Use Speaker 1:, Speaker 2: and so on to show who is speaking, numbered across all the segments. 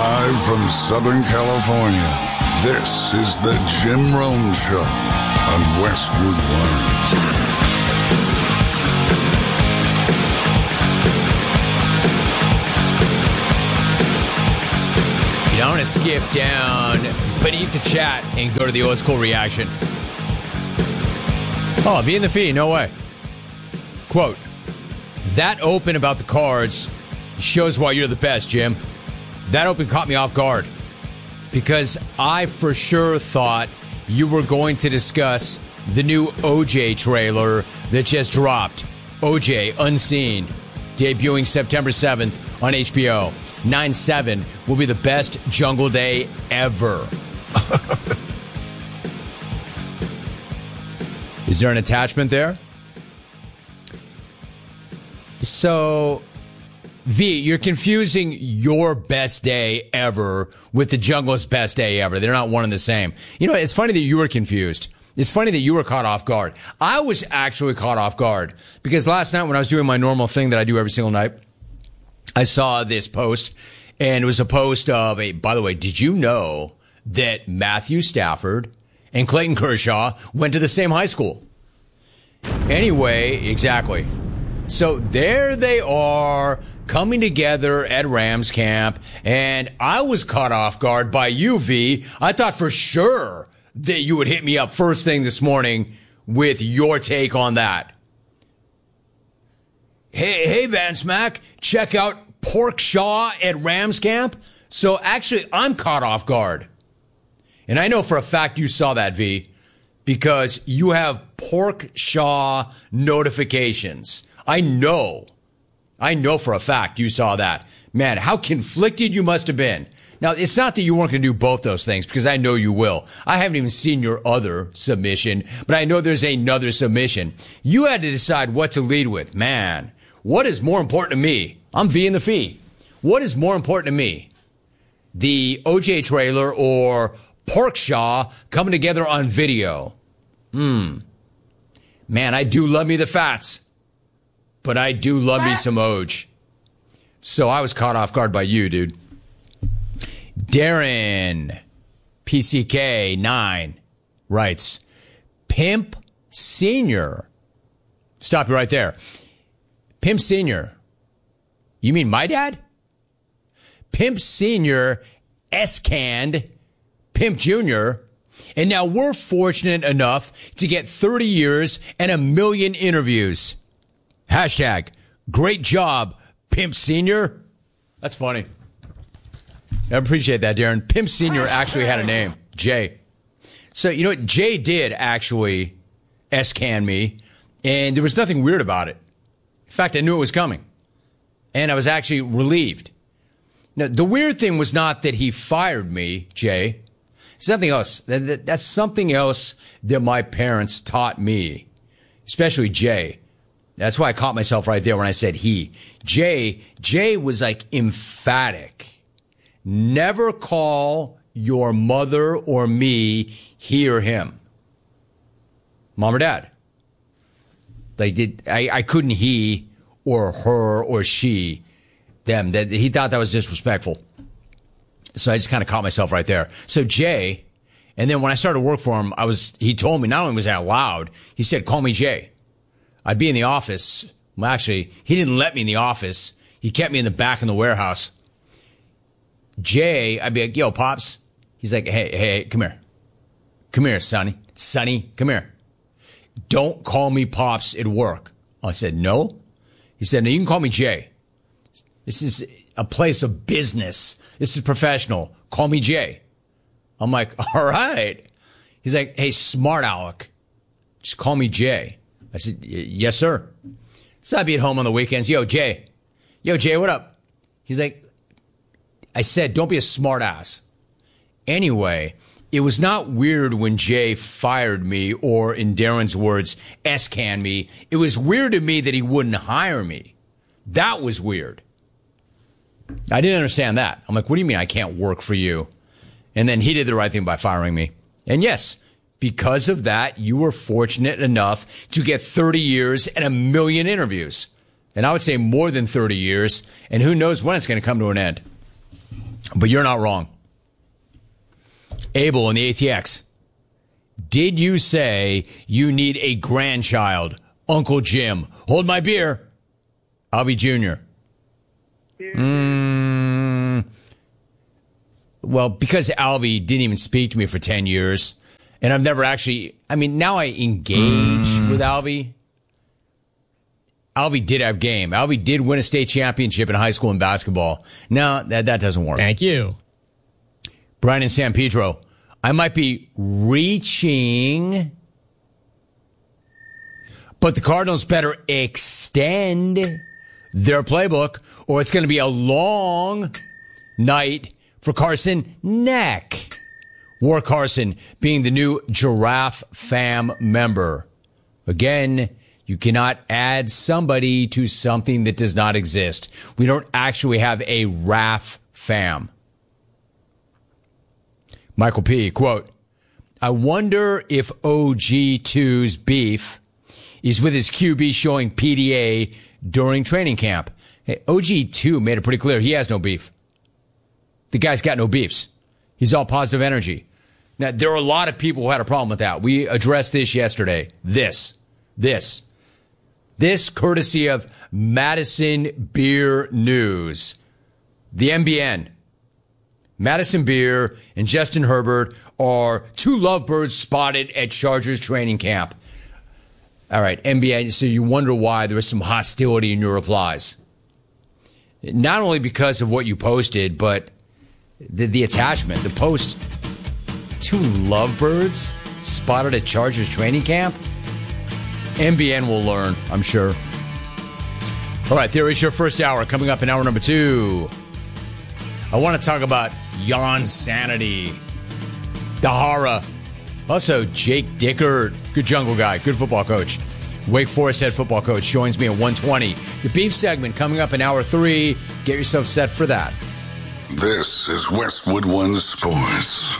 Speaker 1: Live from Southern California, this is the Jim Rome Show on Westwood One.
Speaker 2: I want to skip down beneath the chat and go to the old school reaction. Oh, be in the feed, no way. Quote, that open about the cards shows why you're the best, Jim. That open caught me off guard because I for sure thought you were going to discuss the new OJ trailer that just dropped. OJ Unseen, debuting September 7th on HBO. 9/7 will be the best Jungle Day ever. Is there an attachment there? So, V, you're confusing your best day ever with the Jungle's best day ever. They're not one and the same. You know, it's funny that you were confused. It's funny that you were caught off guard. I was actually caught off guard because last night when I was doing my normal thing that I do every single night, I saw this post, and it was a post of by the way, did you know that Matthew Stafford and Clayton Kershaw went to the same high school? Anyway, exactly. So there they are coming together at Rams camp, and I was caught off guard by you, V. I thought for sure that you would hit me up first thing this morning with your take on that. Hey, Van Smack, check out Pork Shaw at Rams camp. So actually, I'm caught off guard. And I know for a fact you saw that, V, because you have Pork Shaw notifications. I know for a fact you saw that. Man, how conflicted you must have been. Now, it's not that you weren't going to do both those things, because I know you will. I haven't even seen your other submission, but I know there's another submission. You had to decide what to lead with. Man, what is more important to me? I'm V in the fee. What is more important to me? The OJ trailer or Pork Shaw coming together on video? Man, I do love me the fats, but I do love me some Oj. So I was caught off guard by you, dude. Darren PCK9 writes, Pimp Senior. Stop you right there. Pimp Senior. You mean my dad? Pimp Senior S-canned Pimp Jr. And now we're fortunate enough to get 30 years and 1 million interviews. Hashtag, great job, Pimp Senior. That's funny. I appreciate that, Darren. Pimp Senior actually had a name, Jay. So, you know what? Jay did actually S-can me, and there was nothing weird about it. In fact, I knew it was coming, and I was actually relieved. Now, the weird thing was not that he fired me, Jay. Something else. That's something else that my parents taught me, especially Jay. That's why I caught myself right there when I said he. Jay was like emphatic. Never call your mother or me he or him. Mom or dad. I couldn't he or her or she, them. That he thought that was disrespectful. So I just kind of caught myself right there. So Jay, and then when I started to work for him, he told me, not only was that loud, he said, call me Jay. I'd be in the office. Well, actually, he didn't let me in the office. He kept me in the back in the warehouse. Jay, I'd be like, yo, Pops. He's like, hey, come here. Come here, Sonny. Sonny, come here. Don't call me Pops at work. I said, no. He said, no, you can call me Jay. This is a place of business. This is professional. Call me Jay. I'm like, all right. He's like, hey, smart Alec. Just call me Jay. I said, yes, sir. So I'd be at home on the weekends. Yo, Jay, what up? He's like, I said, don't be a smart ass. Anyway, it was not weird when Jay fired me or, in Darren's words, S-can me. It was weird to me that he wouldn't hire me. That was weird. I didn't understand that. I'm like, what do you mean I can't work for you? And then he did the right thing by firing me. And yes, because of that, you were fortunate enough to get 30 years and 1 million interviews. And I would say more than 30 years. And who knows when it's going to come to an end. But you're not wrong. Abel in the ATX. Did you say you need a grandchild? Uncle Jim. Hold my beer. Alvy Jr. Well, because Alvy didn't even speak to me for 10 years, and I've never actually, now I engage with Alvy. Alvy did have game. Alvy did win a state championship in high school in basketball. No, that doesn't work.
Speaker 3: Thank you.
Speaker 2: Brian in San Pedro. I might be reaching, but the Cardinals better extend their playbook, or it's going to be a long night for Carson Neck. War Carson being the new Giraffe Fam member. Again, you cannot add somebody to something that does not exist. We don't actually have a RAF Fam. Michael P., quote, I wonder if OG2's beef is with his QB showing PDA during training camp. Hey, OG2 made it pretty clear he has no beef. The guy's got no beefs. He's all positive energy. Now, there are a lot of people who had a problem with that. We addressed this yesterday. This courtesy of Madison Beer News. The MBN. Madison Beer and Justin Herbert are two lovebirds spotted at Chargers training camp. All right, MBN, so you wonder why there was some hostility in your replies. Not only because of what you posted, but the attachment, the post. Two lovebirds spotted at Chargers training camp? MBN will learn, I'm sure. All right, there is your first hour. Coming up in hour number 2. I want to talk about Jan Sanity, the horror. Also, Jake Dickert, good jungle guy, good football coach. Wake Forest head football coach joins me at 1:20. The beef segment coming up in hour 3. Get yourself set for that.
Speaker 1: This is Westwood One Sports.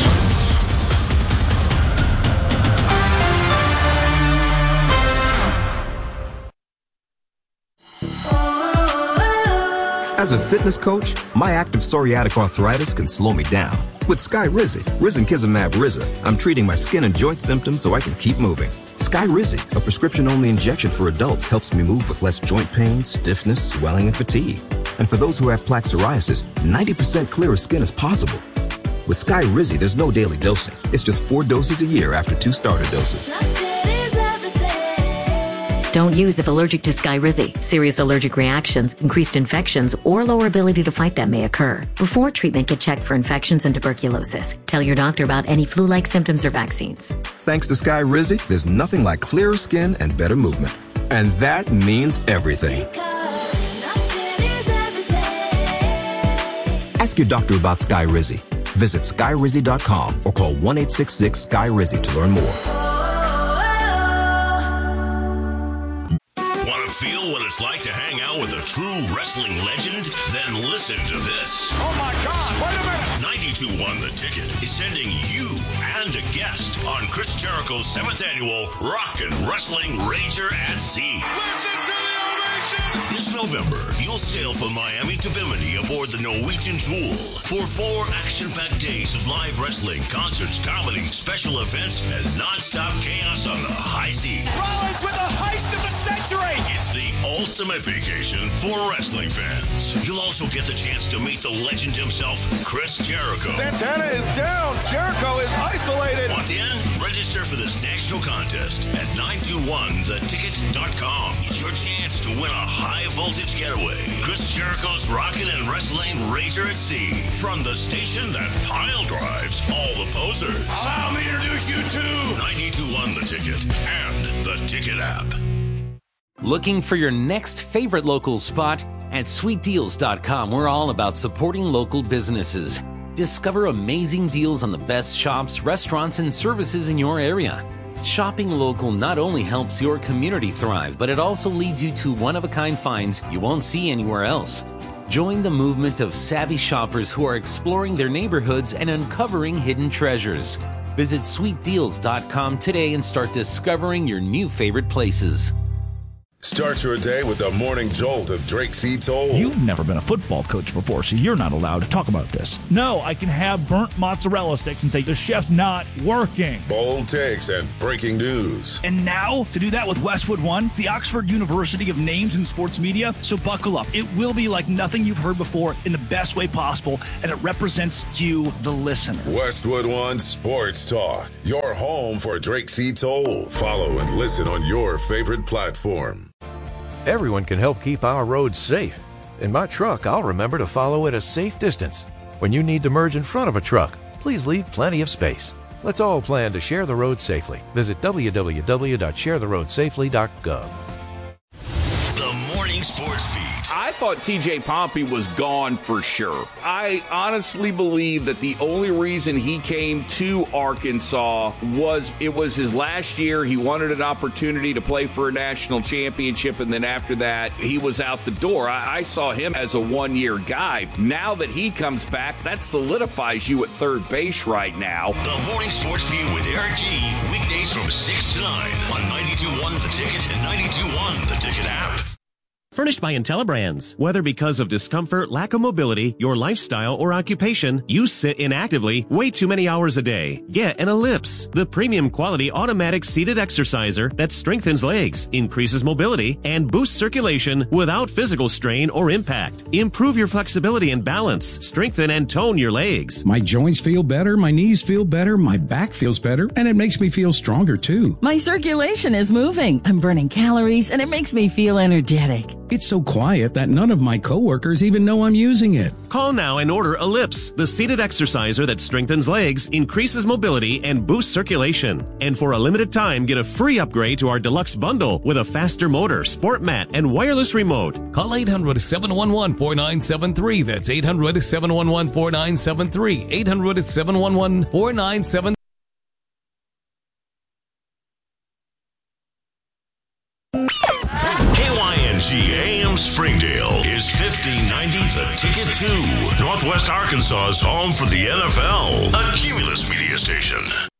Speaker 4: As a fitness coach, my active psoriatic arthritis can slow me down. With Skyrizi, Risankizumab Riza, I'm treating my skin and joint symptoms so I can keep moving. Skyrizi, a prescription-only injection for adults, helps me move with less joint pain, stiffness, swelling, and fatigue. And for those who have plaque psoriasis, 90% clearer skin is possible. With Skyrizi, there's no daily dosing. It's just 4 doses a year after 2 starter doses.
Speaker 5: Don't use if allergic to Skyrizi. Serious allergic reactions, increased infections, or lower ability to fight them may occur. Before treatment, get checked for infections and tuberculosis. Tell your doctor about any flu-like symptoms or vaccines.
Speaker 4: Thanks to Skyrizi, there's nothing like clearer skin and better movement. And that means everything. Ask your doctor about Skyrizi. Visit Skyrizi.com or call 1-866-SKY-RIZI to learn more.
Speaker 6: Feel what it's like to hang out with a true wrestling legend? Then listen to this.
Speaker 7: Oh my God, wait a minute.
Speaker 6: 92.1 The Ticket is sending you and a guest on Chris Jericho's 7th annual Rock and Wrestling Rager at Sea.
Speaker 7: Listen to the ovation.
Speaker 6: This November, you'll sail from Miami to Bimini aboard the Norwegian Jewel for 4 action-packed days of live wrestling, concerts, comedy, special events, and non-stop chaos on the high seas.
Speaker 7: Rollins with the heist of the century.
Speaker 6: It's the ultimate vacation for wrestling fans. You'll also get the chance to meet the legend himself, Chris Jericho.
Speaker 7: Santana is down. Jericho is isolated.
Speaker 6: Want in? Register for this national contest at 921theticket.com. It's your chance to win a high-voltage getaway. Chris Jericho's Rockin' and Wrestling Rager at Sea. From the station that pile drives all the posers.
Speaker 7: Allow me to introduce you to
Speaker 6: 921 The Ticket and the Ticket app.
Speaker 8: Looking for your next favorite local spot? At sweetdeals.com, we're all about supporting local businesses. Discover amazing deals on the best shops, restaurants, and services in your area. Shopping local not only helps your community thrive, but it also leads you to one-of-a-kind finds you won't see anywhere else. Join the movement of savvy shoppers who are exploring their neighborhoods and uncovering hidden treasures. Visit sweetdeals.com today and start discovering your new favorite places.
Speaker 3: Start your day with the morning jolt of Drake C. Toll.
Speaker 9: You've never been a football coach before, so you're not allowed to talk about this. No, I can have burnt mozzarella sticks and say the chef's not working.
Speaker 3: Bold takes and breaking news.
Speaker 9: And now, to do that with Westwood One, the Oxford University of names in sports media. So buckle up. It will be like nothing you've heard before in the best way possible, and it represents you, the listener.
Speaker 3: Westwood One Sports Talk, your home for Drake C. Toll. Follow and listen on your favorite platform.
Speaker 10: Everyone can help keep our roads safe. In my truck, I'll remember to follow at a safe distance. When you need to merge in front of a truck, please leave plenty of space. Let's all plan to share the road safely. Visit www.sharetheroadsafely.gov.
Speaker 6: The Morning Sports Beat.
Speaker 11: I thought TJ Pompey was gone for sure. I honestly believe that the only reason he came to Arkansas was it was his last year. He wanted an opportunity to play for a national championship, and then after that, he was out the door. I saw him as a one-year guy. Now that he comes back, that solidifies you at third base right now.
Speaker 6: The Morning Sports Beat with Eric G. Weekdays from 6 to 9 on 92.1 The Ticket and 92.1 The Ticket app.
Speaker 12: Furnished by IntelliBrands. Whether because of discomfort, lack of mobility, your lifestyle, or occupation, you sit inactively way too many hours a day. Get an Ellipse, the premium quality automatic seated exerciser that strengthens legs, increases mobility, and boosts circulation without physical strain or impact. Improve your flexibility and balance. Strengthen and tone your legs.
Speaker 13: My joints feel better, my knees feel better, my back feels better, and it makes me feel stronger too.
Speaker 14: My circulation is moving. I'm burning calories, and it makes me feel energetic.
Speaker 13: It's so quiet that none of my coworkers even know I'm using it.
Speaker 12: Call now and order Ellipse, the seated exerciser that strengthens legs, increases mobility, and boosts circulation. And for a limited time, get a free upgrade to our deluxe bundle with a faster motor, sport mat, and wireless remote.
Speaker 15: Call 800-711-4973. That's 800-711-4973. 800-711-4973.
Speaker 6: AM Springdale is 1590 The Ticket 2, Northwest Arkansas's home for the NFL, a Cumulus media station.